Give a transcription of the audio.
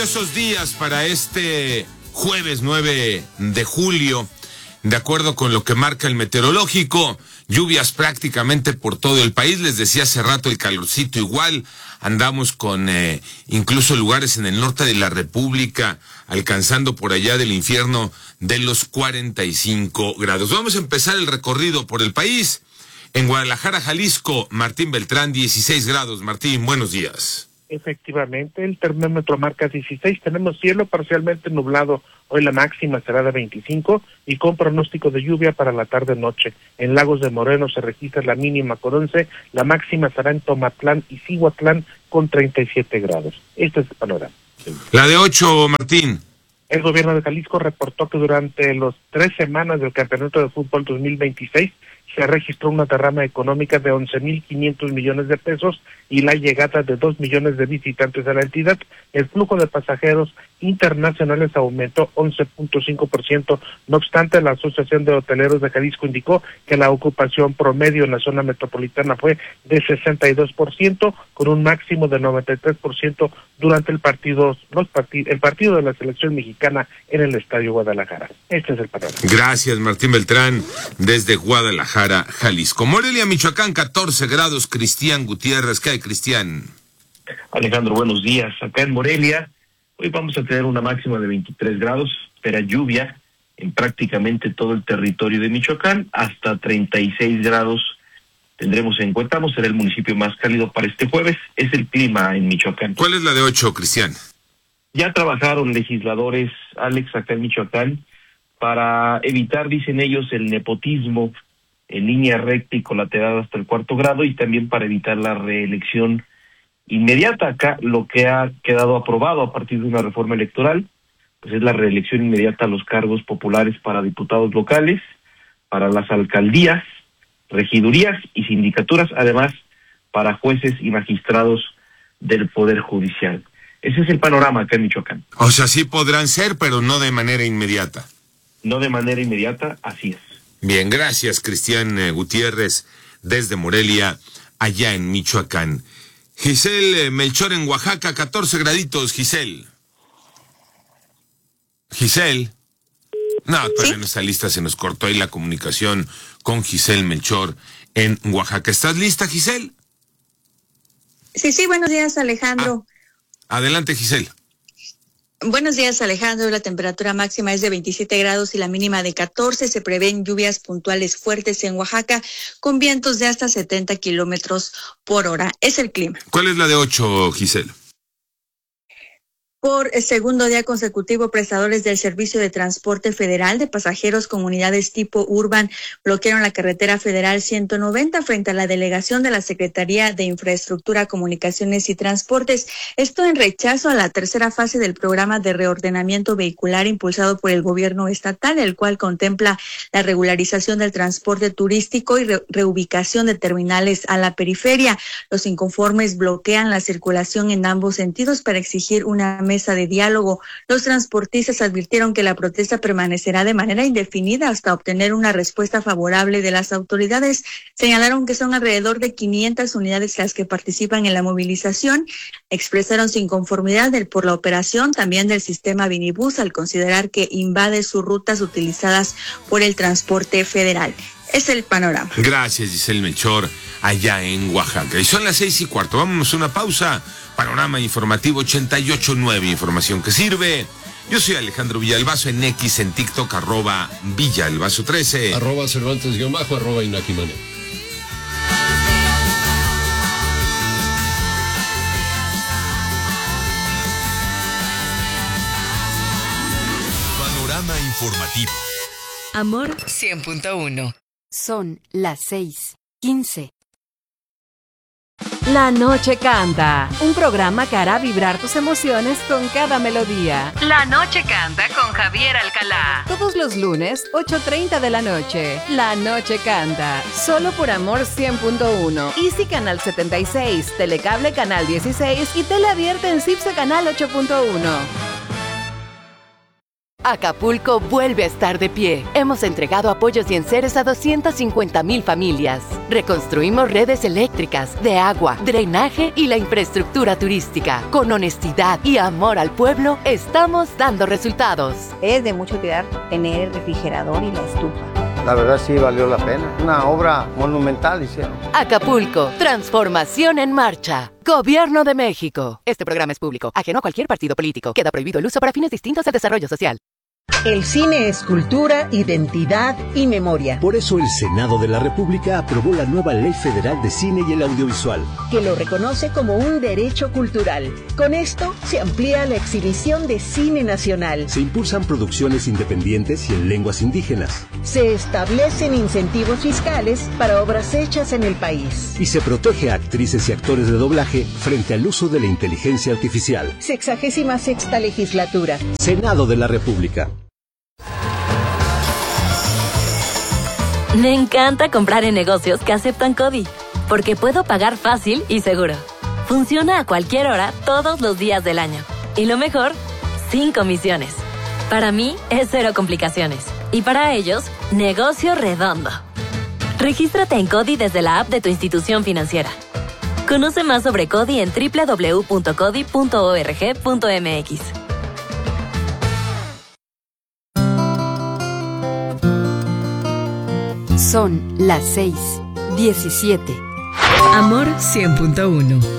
Esos días para este jueves 9 de julio, de acuerdo con lo que marca el meteorológico, lluvias prácticamente por todo el país. Les decía hace rato, el calorcito igual. Andamos con incluso lugares en el norte de la República alcanzando por allá del infierno de los 45 grados. Vamos a empezar el recorrido por el país. En Guadalajara, Jalisco, Martín Beltrán, 16 grados. Martín, buenos días. Efectivamente, el termómetro marca 16, tenemos cielo parcialmente nublado, hoy la máxima será de 25 y con pronóstico de lluvia para la tarde-noche. En Lagos de Moreno se registra la mínima con 11, la máxima será en Tomatlán y Cihuatlán con 37 grados. Este es el panorama. La de 8, Martín. El gobierno de Jalisco reportó que durante las 3 semanas del Campeonato de Fútbol 2026 se registró una derrama económica de 11.500 millones de pesos y la llegada de 2 millones de visitantes a la entidad. El flujo de pasajeros internacionales aumentó 11.5%. No obstante, la Asociación de Hoteleros de Jalisco indicó que la ocupación promedio en la zona metropolitana fue de 62%, con un máximo de 93% durante el partido de la selección mexicana en el Estadio Guadalajara. Este es el panorama. Gracias, Martín Beltrán, desde Guadalajara, Jalisco. Morelia, Michoacán, 14 grados. Cristian Gutiérrez, ¿qué hay, Cristian? Alejandro, buenos días. Acá en Morelia, hoy vamos a tener una máxima de 23 grados, espera lluvia en prácticamente todo el territorio de Michoacán, hasta 36 grados tendremos en Cuetamo, será el municipio más cálido para este jueves, es el clima en Michoacán. ¿Cuál es la de 8, Cristian? Ya trabajaron legisladores, Alex, acá en Michoacán, para evitar, dicen ellos, el nepotismo en línea recta y colateral hasta el 4º grado, y también para evitar la reelección inmediata. Acá lo que ha quedado aprobado a partir de una reforma electoral, pues es la reelección inmediata a los cargos populares para diputados locales, para las alcaldías, regidurías y sindicaturas, además para jueces y magistrados del Poder Judicial. Ese es el panorama acá en Michoacán. O sea, sí podrán ser, pero no de manera inmediata. No de manera inmediata, así es. Bien, gracias, Cristian Gutiérrez, desde Morelia, allá en Michoacán. Giselle Melchor en Oaxaca, 14 graditos, Giselle. Giselle. No, todavía no está lista, se nos cortó ahí la comunicación con Giselle Melchor en Oaxaca. ¿Estás lista, Giselle? Sí, buenos días, Alejandro. Adelante, Giselle. Buenos días, Alejandro. La temperatura máxima es de 27 grados y la mínima de 14. Se prevén lluvias puntuales fuertes en Oaxaca con vientos de hasta 70 kilómetros por hora. Es el clima. ¿Cuál es la de 8, Giselle? Por el segundo día consecutivo, prestadores del Servicio de Transporte Federal de Pasajeros con unidades tipo Urban bloquearon la carretera federal 190 frente a la delegación de la Secretaría de Infraestructura, Comunicaciones y Transportes. Esto en rechazo a la tercera fase del programa de reordenamiento vehicular impulsado por el gobierno estatal, el cual contempla la regularización del transporte turístico y reubicación de terminales a la periferia. Los inconformes bloquean la circulación en ambos sentidos para exigir una mesa de diálogo. Los transportistas advirtieron que la protesta permanecerá de manera indefinida hasta obtener una respuesta favorable de las autoridades. Señalaron que son alrededor de 500 unidades las que participan en la movilización. Expresaron su inconformidad por la operación también del sistema Vinibus al considerar que invade sus rutas utilizadas por el transporte federal. Es el panorama. Gracias, Giselle Melchor, allá en Oaxaca. Y son las 6:15. Vámonos a una pausa. Panorama informativo 88.9, información que sirve. Yo soy Alejandro Villalbazo en X, en TikTok, @Villalbazo13. @Cervantes_, @Inakimane. Panorama informativo. Amor 100.1. Son las 6:15. La Noche Canta, un programa que hará vibrar tus emociones con cada melodía. La Noche Canta con Javier Alcalá. Todos los lunes, 8:30 de la noche. La Noche Canta, solo por Amor 100.1. Easy Canal 76, Telecable Canal 16 y Teleabierta en CIPSE Canal 8.1. Acapulco vuelve a estar de pie. Hemos entregado apoyos y enseres a 250,000 familias. Reconstruimos redes eléctricas, de agua, drenaje y la infraestructura turística. Con honestidad y amor al pueblo, estamos dando resultados. Es de mucha utilidad tener el refrigerador y la estufa. La verdad sí valió la pena. Una obra monumental hicieron. Acapulco, transformación en marcha. Gobierno de México. Este programa es público, ajeno a cualquier partido político. Queda prohibido el uso para fines distintos al desarrollo social. El cine es cultura, identidad y memoria. Por eso el Senado de la República aprobó la nueva Ley Federal de Cine y el Audiovisual, que lo reconoce como un derecho cultural. Con esto se amplía la exhibición de cine nacional. Se impulsan producciones independientes y en lenguas indígenas. Se establecen incentivos fiscales para obras hechas en el país. Y se protege a actrices y actores de doblaje frente al uso de la inteligencia artificial. 66ª legislatura. Senado de la República. Me encanta comprar en negocios que aceptan CODI, porque puedo pagar fácil y seguro. Funciona a cualquier hora, todos los días del año. Y lo mejor, sin comisiones. Para mí, es cero complicaciones. Y para ellos, negocio redondo. Regístrate en CODI desde la app de tu institución financiera. Conoce más sobre CODI en www.codi.org.mx. Son las 6:17. Amor 100.1.